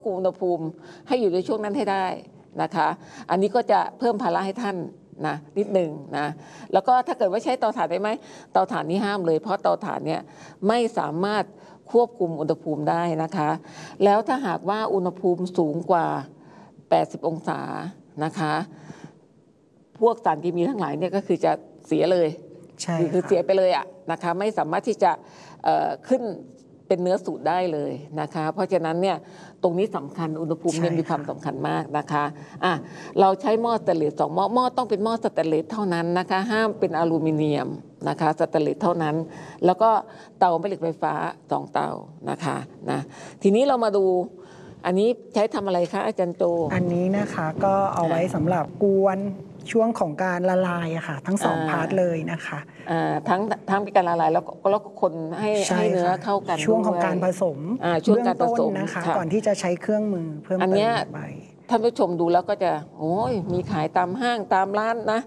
คุมอุณหภูมิให้อยู่ในช่วงนั้นให้ได้นะคะอันนี้ก็จะเพิ่มภาระให้ท่านนะนิดหนึ่งนะแล้วก็ถ้าเกิดว่าใช้เตาถ่านได้ไหมเตาถ่านนี่ห้ามเลยเพราะเตาถ่านเนี่ยไม่สามารถควบคุมอุณหภูมิได้นะคะแล้วถ้าหากว่าอุณหภูมิสูงกว่า80องศานะคะพวกสารเคมีทั้งหลายเนี่ยก็คือจะเสียเลยคือเสียไปเลยอะนะคะไม่สามารถที่จะขึ้นเป็นเนื้อสูตรได้เลยนะคะเพราะฉะนั้นเนี่ยตรงนี้สำคัญอุณหภูมิมีความสำคัญมากนะคะเราใช้หม้อสแตนเลส2หม้อต้องเป็นหม้อสแตนเลสเท่านั้นนะคะห้ามเป็นอลูมิเนียมนะคะสแตนเลสเท่านั้นแล้วก็เตาแม่เหล็กไฟฟ้า2เตานะคะนะทีนี้เรามาดูอันนี้ใช้ทำอะไรคะอาจารย์โตอันนี้นะคะก็เอาไว้สำหรับกวนช่วงของการละลายอะค่ะทั้ง2พาร์ทเลยนะคะทั้งการละลายแล้วก็คนให้เนื้อเข้ากันช่วงของการผสมช่วงการผสมนะคะก่อนที่จะใช้เครื่องมือเพิ่มเติมไปท่านผู้ชมดูแล้วก็จะโอ้ยมีขายตามห้างตามร้านนะ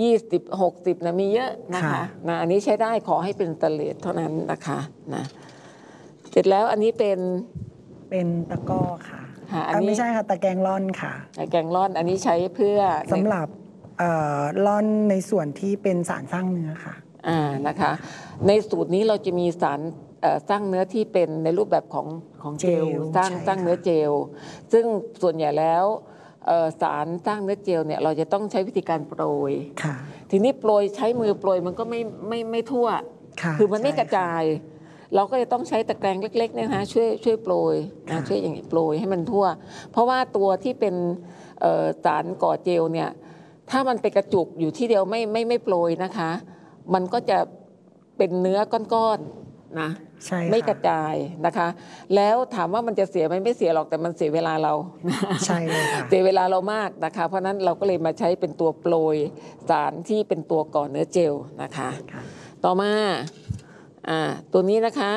20-60นะมีเยอะนะคะนะอันนี้ใช้ได้ขอให้เป็นสแตนเลสเท่านั้นนะคะนะเสร็จแล้วอันนี้เป็นตะกร้อค่ะอันนี้ไม่ใช่ค่ะตะแกรงร่อนค่ะตะแกรงร่อนอันนี้ใช้เพื่อสำหรับร่อนในส่วนที่เป็นสารสร้างเนื้อค่ะนะคะในสูตรนี้เราจะมีสารสร้างเนื้อที่เป็นในรูปแบบของเจลสร้างเนื้อเจลซึ่งส่วนใหญ่แล้วสารสร้างเนื้อเจลเนี่ยเราจะต้องใช้วิธีการโปรยทีนี้โปรยใช้มือโปรยมันก็ไม่ทั่วคือมันไม่กระจายเราก็จะต้องใช้ตะแกรงเล็กๆนะคะช่วยโปรยช่วยอย่างนี้โปรยให้มันทั่วเพราะว่าตัวที่เป็นสารก่อเจลเนี่ยถ้ามันไปกระจุกอยู่ที่เดียวไม่โปรยนะคะมันก็จะเป็นเนื้อก้อนๆนะไม่กระจายนะคะแล้วถามว่ามันจะเสียไม่เสียหรอกแต่มันเสียเวลาเราใช่เลยค่ะเสียเวลาเรามากนะคะเพราะนั้นเราก็เลยมาใช้เป็นตัวโปรยสารที่เป็นตัวก่อเนื้อเจลนะคะต่อมาตัวนี้นะคะ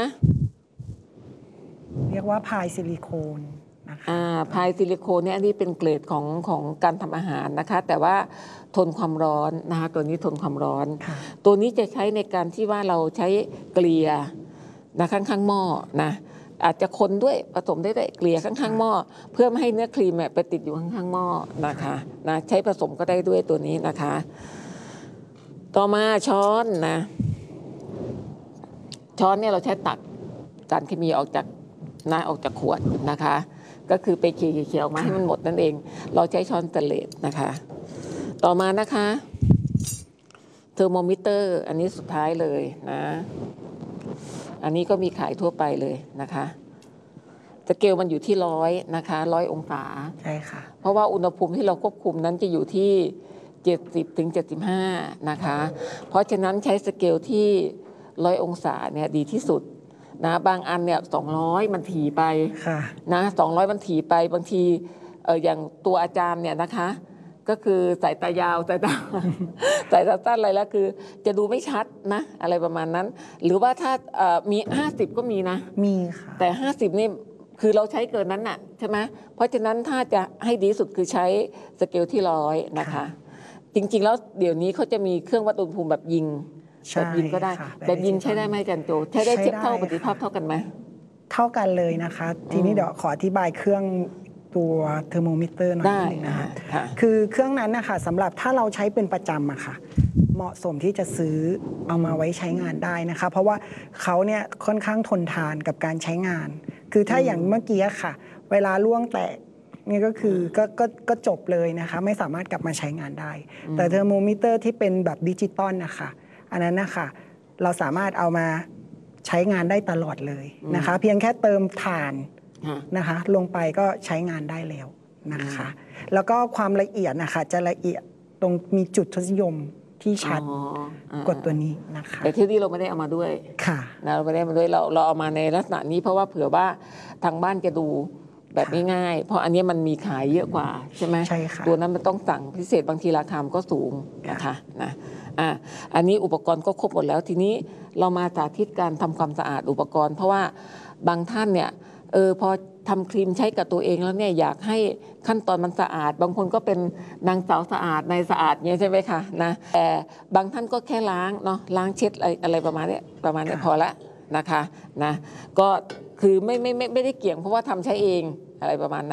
เรียกว่าพายซิลิโคนนะคะพายซิลิโคนเนี่ยอันนี้เป็นเกรดของการทำอาหารนะคะแต่ว่าทนความร้อนนะคะตัวนี้ทนความร้อนตัวนี้จะใช้ในการที่ว่าเราใช้เกลี่ยนะข้างๆหม้อนะอาจจะคนด้วยผสมได้ด้วยเกลี่ยข้างๆหม้อเพื่อไม่ให้เนื้อครีมไปติดอยู่ข้างๆหม้อนะคะนะใช้ผสมก็ได้ด้วยตัวนี้นะคะต่อมาช้อนนะช้อนเนี่ยเราใช้ตักสารเคมีออกจากขวดนะคะก็คือไปเขี่ยออกมาให้มันหมดนั่นเองเราใช้ช้อนสแตนเลสนะคะต่อมานะคะเทอร์โมมิเตอร์อันนี้สุดท้ายเลยนะอันนี้ก็มีขายทั่วไปเลยนะคะสเกลมันอยู่ที่100นะคะ100องศาใช่ค่ะเพราะว่าอุณหภูมิที่เราควบคุมนั้นจะอยู่ที่70-75นะคะเพราะฉะนั้นใช้สเกลที่100องศาเนี่ยดีที่สุดนะบางอันเนี่ย200มันถี่ไปนะ200มันถี่ไปบางทีอย่างตัวอาจารย์เนี่ยนะคะก็คือสายตายาวสายตาสั้นอะไรแล้วคือจะดูไม่ชัดนะอะไรประมาณนั้นหรือว่าถ้ามี50ก็มีนะมีค่ะแต่50นี่คือเราใช้เกินนั้นน่ะใช่ไหมเพราะฉะนั้นถ้าจะให้ดีสุดคือใช้สเกลที่100นะคะจริงๆแล้วเดี๋ยวนี้เขาจะมีเครื่องวัดอุณหภูมิแบบยิงแบบยิงก็ได้แบบยิงใช้ได้ไหมอาจารย์โจใช้ได้เทียบเท่าประสิทธิภาพเท่ากันไหมเท่ากันเลยนะคะทีนี้เดี๋ยวขออธิบายเครื่องตัวเทอร์โมมิเตอร์หน่อยนึงนะคะคือเครื่องนั้นนะคะสำหรับถ้าเราใช้เป็นประจำอะค่ะเหมาะสมที่จะซื้อเอามาไว้ใช้งานได้นะคะเพราะว่าเขาเนี่ยค่อนข้างทนทานกับการใช้งานคือถ้าอย่างเมื่อกี้ค่ะเวลาล่วงแตกนี่ก็คือก็จบเลยนะคะไม่สามารถกลับมาใช้งานได้แต่เทอร์โมมิเตอร์ที่เป็นแบบดิจิตอลนะคะอันนั้นนะคะเราสามารถเอามาใช้งานได้ตลอดเลยนะคะเพียงแค่เติมถ่านนะคะลงไปก็ใช้งานได้แล้วนะคะแล้วก็ความละเอียดนะคะจะละเอียดตรงมีจุดทศนิยมที่ชัดกว่าตัวนี้นะคะแต่ที่นี่เราไม่ได้เอามาด้วยค่ะเราไม่ได้มาด้วยเราเอามาในลักษณะนี้เพราะว่าเผื่อว่าทางบ้านจะดูแบบง่ายๆเพราะอันนี้มันมีขายเยอะกว่าใช่ไหมใช่ค่ะตัวนั้นมันต้องสั่งพิเศษบางทีราคาก็สูงนะคะนะอันนี้อุปกรณ์ก็ครบหมดแล้วทีนี้เรามาสาธิตการทำความสะอาดอุปกรณ์เพราะว่าบางท่านเนี่ยพอทำครีมใช้กับตัวเองแล้วเนี่ยอยากให้ขั้นตอนมันสะอาดบางคนก็เป็นนางสาวสะอาดในสะอาดเงี้ยใช่ไหมคะนะแต่บางท่านก็แค่ล้างเนาะล้างเช็ดอะไรประมาณนี้พอละนะคะนะก็คือไม่ได้เกี่ยงเพราะว่าทำใช้เองอะไรประมาณนั้น